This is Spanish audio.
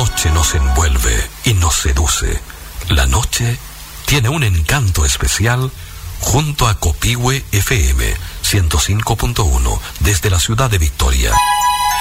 noche nos envuelve y nos seduce. La noche tiene un encanto especial junto a Copihue FM 105.1 desde la ciudad de Victoria.